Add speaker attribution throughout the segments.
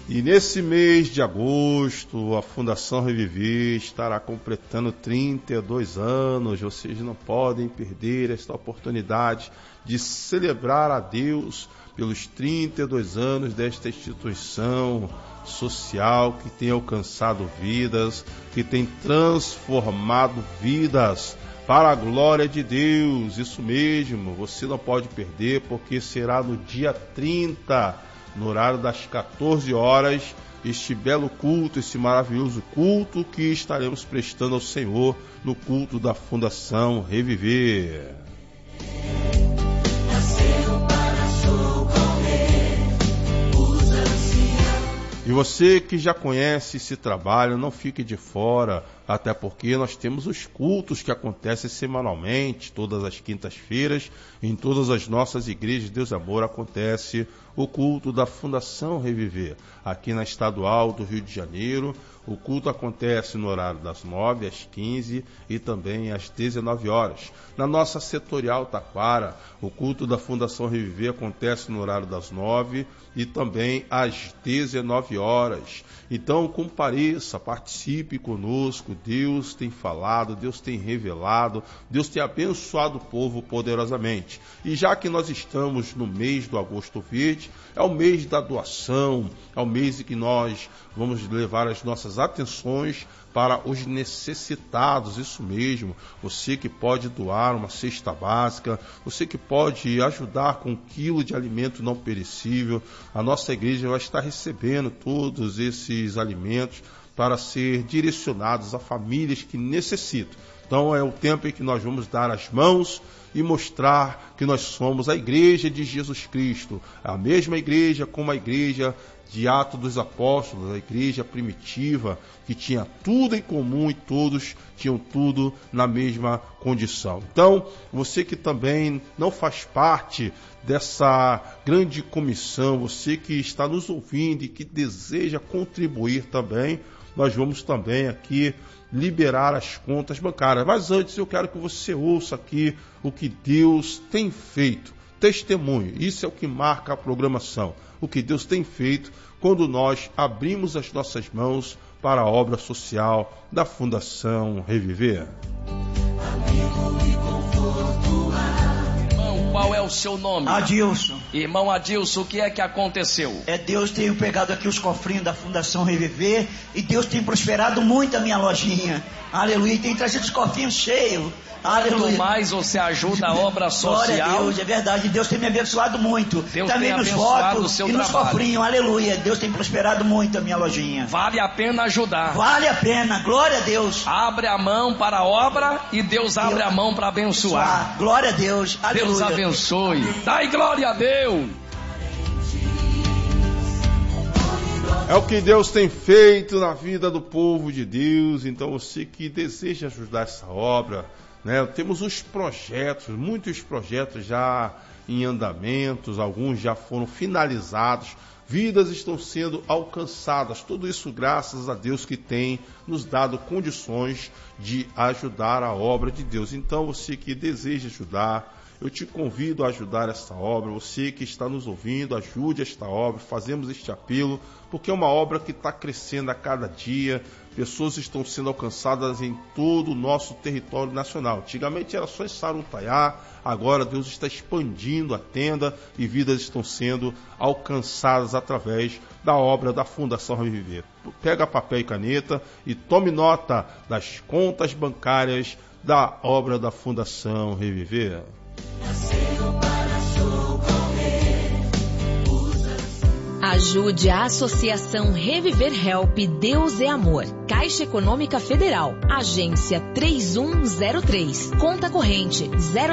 Speaker 1: E nesse mês de agosto, a Fundação Reviver estará completando 32 anos. Vocês não podem perder esta oportunidade de celebrar a Deus pelos 32 anos desta instituição social que tem alcançado vidas, que tem transformado vidas para a glória de Deus. Isso mesmo, você não pode perder, porque será no dia 30, no horário das 14 horas, este belo culto, esse maravilhoso culto que estaremos prestando ao Senhor no culto da Fundação Reviver. E você que já conhece esse trabalho, não fique de fora, até porque nós temos os cultos que acontecem semanalmente, todas as quintas-feiras, em todas as nossas igrejas. Deus e Amor acontece o culto da Fundação Reviver. Aqui na Estadual do Rio de Janeiro, o culto acontece no horário das 9 às 15 e também às 19 horas. Na nossa setorial Taquara, o culto da Fundação Reviver acontece no horário das 9 e também às 19 horas. Então compareça, participe conosco. Deus tem falado, Deus tem revelado, Deus tem abençoado o povo poderosamente. E já que nós estamos no mês do Agosto Verde, é o mês da doação, é o mês em que nós vamos levar as nossas atenções para os necessitados. Isso mesmo, você que pode doar uma cesta básica, você que pode ajudar com 1 quilo de alimento não perecível, a nossa igreja vai estar recebendo todos esses alimentos para ser direcionados a famílias que necessitam. Então é o tempo em que nós vamos dar as mãos e mostrar que nós somos a igreja de Jesus Cristo, a mesma igreja como a igreja de Atos dos Apóstolos, a igreja primitiva, que tinha tudo em comum e todos tinham tudo na mesma condição. Então, você que também não faz parte dessa grande comissão, você que está nos ouvindo e que deseja contribuir também, nós vamos também aqui liberar as contas bancárias. Mas antes eu quero que você ouça aqui o que Deus tem feito. Testemunho, isso é o que marca a programação. O que Deus tem feito quando nós abrimos as nossas mãos para a obra social da Fundação Reviver.
Speaker 2: Irmão, qual é o seu nome?
Speaker 3: Adilson.
Speaker 2: Irmão Adilson, o que é que aconteceu?
Speaker 3: Deus tem pegado aqui os cofrinhos da Fundação Reviver e Deus tem prosperado muito a minha lojinha. Aleluia, e tem trazido os cofrinhos cheios. Aleluia.
Speaker 2: Muito mais você ajuda a obra social.
Speaker 3: Glória a Deus, é verdade. Deus tem me abençoado muito.
Speaker 2: Deus
Speaker 3: também
Speaker 2: tem
Speaker 3: nos
Speaker 2: abençoado
Speaker 3: votos
Speaker 2: o seu
Speaker 3: e nos
Speaker 2: trabalho.
Speaker 3: cofrinhos. Aleluia. Deus tem prosperado muito a minha lojinha.
Speaker 2: Vale a pena ajudar.
Speaker 3: Vale a pena. Glória a Deus.
Speaker 2: Abre a mão para a obra e Deus abre a mão para abençoar.
Speaker 3: Glória a Deus. Aleluia.
Speaker 2: Deus abençoe. Dai glória a Deus.
Speaker 1: É o que Deus tem feito na vida do povo de Deus. Então você que deseja ajudar essa obra, né? Temos os projetos, muitos projetos já em andamentos, alguns já foram finalizados, vidas estão sendo alcançadas, tudo isso graças a Deus que tem nos dado condições de ajudar a obra de Deus. Então você que deseja ajudar, eu te convido a ajudar essa obra. Você que está nos ouvindo, ajude esta obra. Fazemos este apelo, porque é uma obra que está crescendo a cada dia. Pessoas estão sendo alcançadas em todo o nosso território nacional. Antigamente era só em Saruntaiá, agora Deus está expandindo a tenda e vidas estão sendo alcançadas através da obra da Fundação Reviver. Pega papel e caneta e tome nota das contas bancárias da obra da Fundação Reviver.
Speaker 4: Ajude a Associação Reviver Help Deus é Amor. Caixa Econômica Federal. Agência 3103. Conta corrente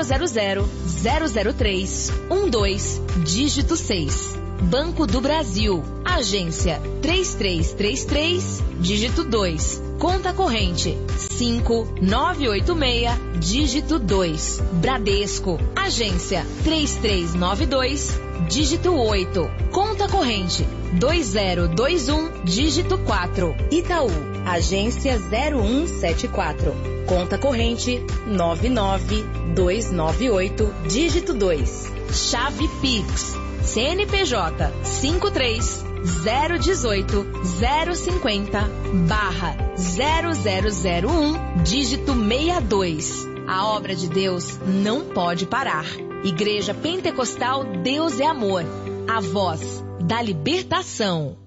Speaker 4: 000-003-12, dígito 6. Banco do Brasil. Agência 3333, dígito 2. Conta corrente 5986, dígito 2. Bradesco. Agência 3392, dígito 8. Conta corrente 2021, dígito 4. Itaú. Agência 0174. Conta corrente 99298, dígito 2. Chave Pix. CNPJ 018 050/0001, dígito 62. A obra de Deus não pode parar. Igreja Pentecostal Deus é Amor, a voz da libertação.